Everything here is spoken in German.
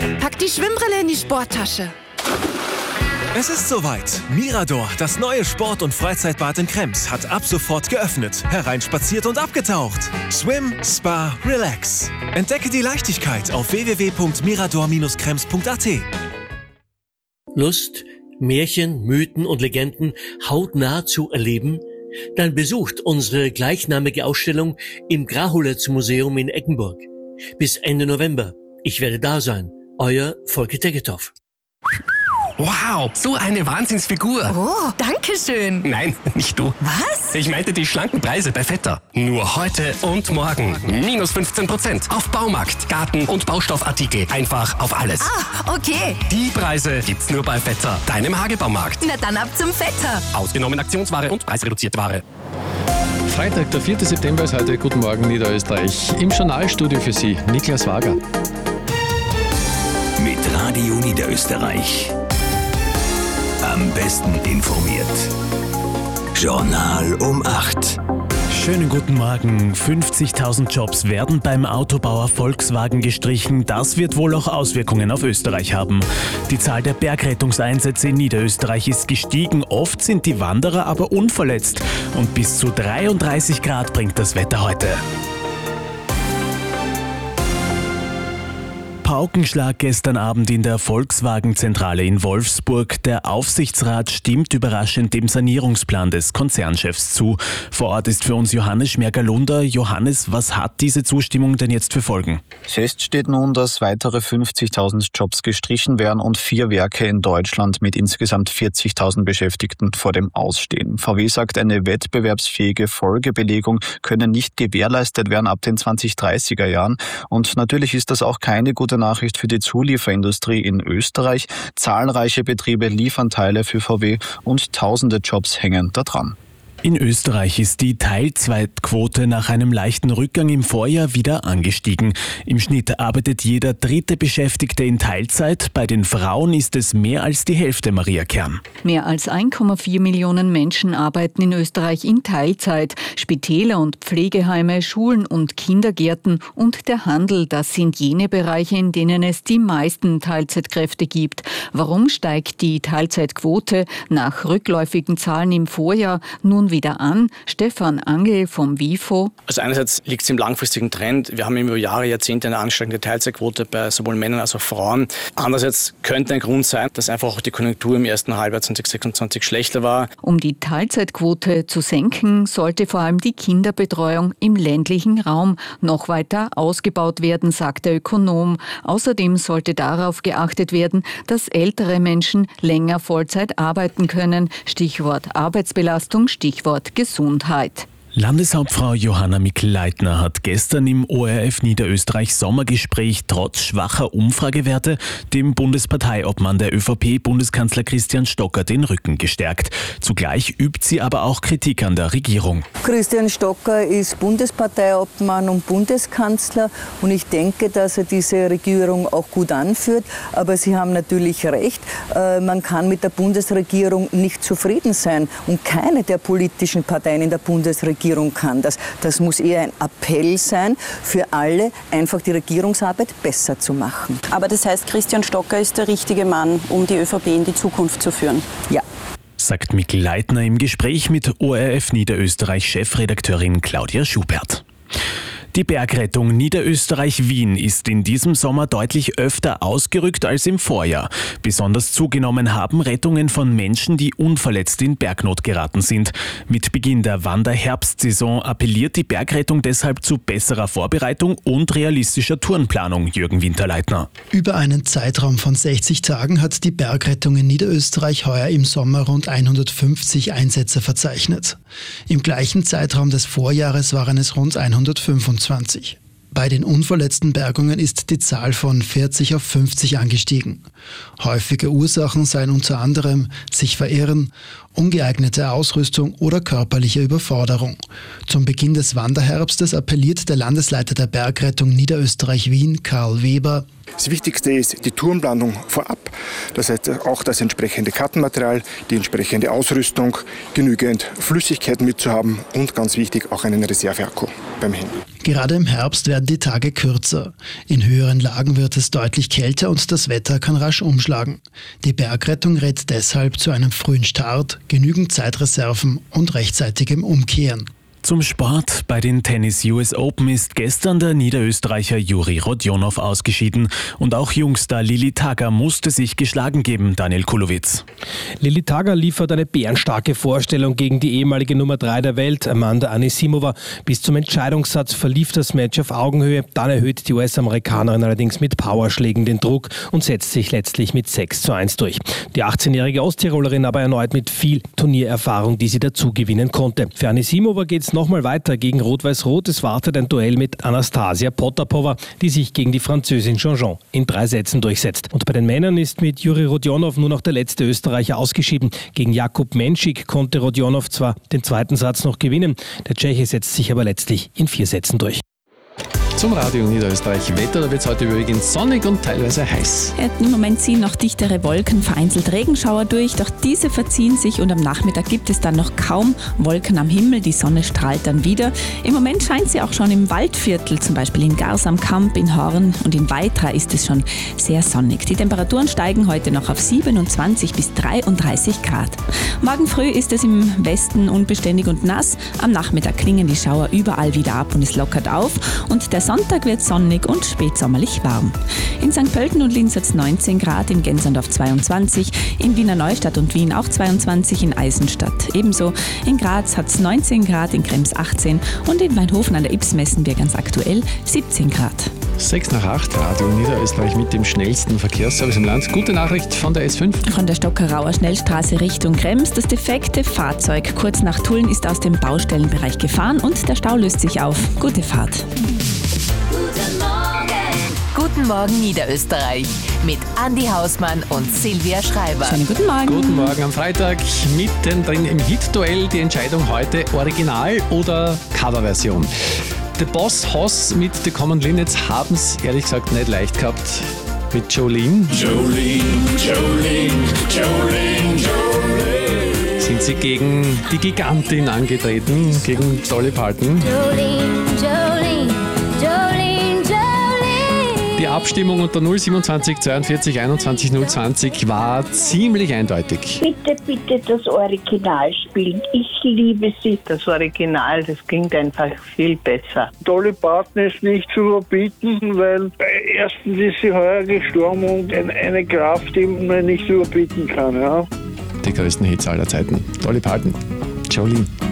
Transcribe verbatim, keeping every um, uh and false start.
Pack die Schwimmbrille in die Sporttasche. Es ist soweit. Mirador, das neue Sport- und Freizeitbad in Krems, hat ab sofort geöffnet. Hereinspaziert und abgetaucht. Swim, Spa, Relax. Entdecke die Leichtigkeit auf w w w punkt mirador Bindestrich krems punkt a t. Lust, Märchen, Mythen und Legenden hautnah zu erleben? Dann besucht unsere gleichnamige Ausstellung im Grahuletz-Museum in Eggenburg. Bis Ende November. Ich werde da sein. Euer Volker Tegethoff. Wow, so eine Wahnsinnsfigur. Oh, danke schön. Nein, nicht du. Was? Ich meinte die schlanken Preise bei Vetter. Nur heute und morgen. Minus fünfzehn Prozent auf Baumarkt, Garten- und Baustoffartikel. Einfach auf alles. Ah, okay. Die Preise gibt's nur bei Vetter, deinem Hagebaumarkt. Na dann ab zum Vetter. Ausgenommen Aktionsware und preisreduzierte Ware. Freitag, der vierten September ist heute. Guten Morgen, Niederösterreich. Im Journalstudio für Sie, Niklas Wager. Mit Radio Niederösterreich. Am besten informiert. Journal um acht. Schönen guten Morgen. fünfzigtausend Jobs werden beim Autobauer Volkswagen gestrichen. Das wird wohl auch Auswirkungen auf Österreich haben. Die Zahl der Bergrettungseinsätze in Niederösterreich ist gestiegen. Oft sind die Wanderer aber unverletzt. Und bis zu dreiunddreißig Grad bringt das Wetter heute. Paukenschlag gestern Abend in der Volkswagen-Zentrale in Wolfsburg. Der Aufsichtsrat stimmt überraschend dem Sanierungsplan des Konzernchefs zu. Vor Ort ist für uns Johannes Schmerger-Lunder. Johannes, was hat diese Zustimmung denn jetzt für Folgen? Fest steht nun, dass weitere fünfzigtausend Jobs gestrichen werden und vier Werke in Deutschland mit insgesamt vierzigtausend Beschäftigten vor dem Ausstehen. V W sagt, eine wettbewerbsfähige Folgebelegung könne nicht gewährleistet werden ab den zwanzig-dreißiger Jahren. Und natürlich ist das auch keine gute Nachricht für die Zulieferindustrie in Österreich. Zahlreiche Betriebe liefern Teile für V W und tausende Jobs hängen da dran. In Österreich ist die Teilzeitquote nach einem leichten Rückgang im Vorjahr wieder angestiegen. Im Schnitt arbeitet jeder dritte Beschäftigte in Teilzeit. Bei den Frauen ist es mehr als die Hälfte, Maria Kern. Mehr als eins Komma vier Millionen Menschen arbeiten in Österreich in Teilzeit. Spitäler und Pflegeheime, Schulen und Kindergärten und der Handel, das sind jene Bereiche, in denen es die meisten Teilzeitkräfte gibt. Warum steigt die Teilzeitquote nach rückläufigen Zahlen im Vorjahr nun wieder an? Stefan Angel vom WIFO. Also einerseits liegt es im langfristigen Trend. Wir haben über Jahre, Jahrzehnte eine ansteigende Teilzeitquote bei sowohl Männern als auch Frauen. Andererseits könnte ein Grund sein, dass einfach auch die Konjunktur im ersten Halbjahr zwanzig sechsundzwanzig schlechter war. Um die Teilzeitquote zu senken, sollte vor allem die Kinderbetreuung im ländlichen Raum noch weiter ausgebaut werden, sagt der Ökonom. Außerdem sollte darauf geachtet werden, dass ältere Menschen länger Vollzeit arbeiten können. Stichwort Arbeitsbelastung, Stichwort Gesundheit. Landeshauptfrau Johanna Mikl-Leitner hat gestern im O R F Niederösterreich Sommergespräch trotz schwacher Umfragewerte dem Bundesparteiobmann der ÖVP, Bundeskanzler Christian Stocker, den Rücken gestärkt. Zugleich übt sie aber auch Kritik an der Regierung. Christian Stocker ist Bundesparteiobmann und Bundeskanzler und ich denke, dass er diese Regierung auch gut anführt. Aber Sie haben natürlich recht, man kann mit der Bundesregierung nicht zufrieden sein und keine der politischen Parteien in der Bundesregierung kann das. Das muss eher ein Appell sein für alle, einfach die Regierungsarbeit besser zu machen. Aber das heißt, Christian Stocker ist der richtige Mann, um die ÖVP in die Zukunft zu führen? Ja. Sagt Mikl-Leitner im Gespräch mit O R F Niederösterreich-Chefredakteurin Claudia Schubert. Die Bergrettung Niederösterreich-Wien ist in diesem Sommer deutlich öfter ausgerückt als im Vorjahr. Besonders zugenommen haben Rettungen von Menschen, die unverletzt in Bergnot geraten sind. Mit Beginn der Wanderherbstsaison appelliert die Bergrettung deshalb zu besserer Vorbereitung und realistischer Tourenplanung, Jürgen Winterleitner. Über einen Zeitraum von sechzig Tagen hat die Bergrettung in Niederösterreich heuer im Sommer rund hundertfünfzig Einsätze verzeichnet. Im gleichen Zeitraum des Vorjahres waren es rund hundertfünfundzwanzig. Bei den unverletzten Bergungen ist die Zahl von vierzig auf fünfzig angestiegen. Häufige Ursachen seien unter anderem sich verirren, ungeeignete Ausrüstung oder körperliche Überforderung. Zum Beginn des Wanderherbstes appelliert der Landesleiter der Bergrettung Niederösterreich-Wien, Karl Weber: Das Wichtigste ist die Tourenplanung vorab, das heißt auch das entsprechende Kartenmaterial, die entsprechende Ausrüstung, genügend Flüssigkeit mitzuhaben und ganz wichtig auch einen Reserveakku beim Handy. Gerade im Herbst werden die Tage kürzer. In höheren Lagen wird es deutlich kälter und das Wetter kann rasch umschlagen. Die Bergrettung rät deshalb zu einem frühen Start, genügend Zeitreserven und rechtzeitigem Umkehren. Zum Sport. Bei den Tennis-U S Open ist gestern der Niederösterreicher Juri Rodionov ausgeschieden. Und auch Jungstar Lili Tagger musste sich geschlagen geben, Daniel Kulowitz. Lili Tagger liefert eine bärenstarke Vorstellung gegen die ehemalige Nummer drei der Welt, Amanda Anisimova. Bis zum Entscheidungssatz verlief das Match auf Augenhöhe. Dann erhöht die U S-Amerikanerin allerdings mit Powerschlägen den Druck und setzt sich letztlich mit sechs zu eins durch. Die achtzehnjährige Osttirolerin aber erneut mit viel Turniererfahrung, die sie dazu gewinnen konnte. Für Anisimova geht es nochmal weiter gegen Rot-Weiß-Rot. Es wartet ein Duell mit Anastasia Potapova, die sich gegen die Französin Jean-Jean in drei Sätzen durchsetzt. Und bei den Männern ist mit Juri Rodionov nur noch der letzte Österreicher ausgeschieden. Gegen Jakub Menschik konnte Rodionov zwar den zweiten Satz noch gewinnen, der Tscheche setzt sich aber letztlich in vier Sätzen durch. Zum Radio Niederösterreich Wetter, da wird es heute überwiegend sonnig und teilweise heiß. Ja, im Moment ziehen noch dichtere Wolken, vereinzelt Regenschauer durch, doch diese verziehen sich und am Nachmittag gibt es dann noch kaum Wolken am Himmel. Die Sonne strahlt dann wieder. Im Moment scheint sie auch schon im Waldviertel, zum Beispiel in Gars am Kamp, in Horn und in Weitra ist es schon sehr sonnig. Die Temperaturen steigen heute noch auf siebenundzwanzig bis dreiunddreißig Grad. Morgen früh ist es im Westen unbeständig und nass. Am Nachmittag klingen die Schauer überall wieder ab und es lockert auf und der Sonntag wird sonnig und spätsommerlich warm. In Sankt Pölten und Linz hat es neunzehn Grad, in Gensandorf zweiundzwanzig, in Wiener Neustadt und Wien auch zweiundzwanzig, in Eisenstadt ebenso. In Graz hat es neunzehn Grad, in Krems achtzehn und in Weinhofen an der Ybbs-Messen ganz aktuell siebzehn Grad. sechs nach acht, Radio Niederösterreich mit dem schnellsten Verkehrsservice im Land. Gute Nachricht von der S fünf. Von der Stockerauer Schnellstraße Richtung Krems. Das defekte Fahrzeug kurz nach Tulln ist aus dem Baustellenbereich gefahren und der Stau löst sich auf. Gute Fahrt. Guten Morgen Niederösterreich mit Andi Hausmann und Silvia Schreiber. Schönen guten Morgen. Guten Morgen am Freitag, mittendrin im Hit-Duell. Die Entscheidung heute, Original oder Coverversion. The Boss Hoss mit The Common Linnets haben es ehrlich gesagt nicht leicht gehabt mit Jolene. Jolene, Jolene, Jolene, Jolene. Sind sie gegen die Gigantin angetreten, gegen Dolly Parton. Jolene, Jolene, Jolene, Jolene. Die Abstimmung unter null siebenundzwanzig zweiundvierzig einundzwanzig null zwanzig war ziemlich eindeutig. Bitte, bitte das Original spielen. Ich liebe sie. Das Original, das klingt einfach viel besser. Dolly Parton ist nicht zu überbieten, weil erstens ist sie heuer gestorben und eine Kraft, die man nicht überbieten kann. Ja. Die größten Hits aller Zeiten. Dolly Parton, Jolene.